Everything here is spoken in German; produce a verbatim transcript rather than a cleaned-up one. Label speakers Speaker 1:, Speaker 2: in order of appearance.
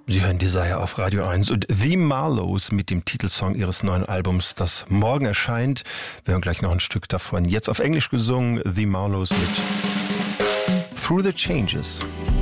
Speaker 1: Sie hören Desire auf Radio eins und The Marlows mit dem Titelsong ihres neuen Albums, das morgen erscheint. Wir hören gleich noch ein Stück davon. Jetzt auf Englisch gesungen, The Marlows mit Through the Changes.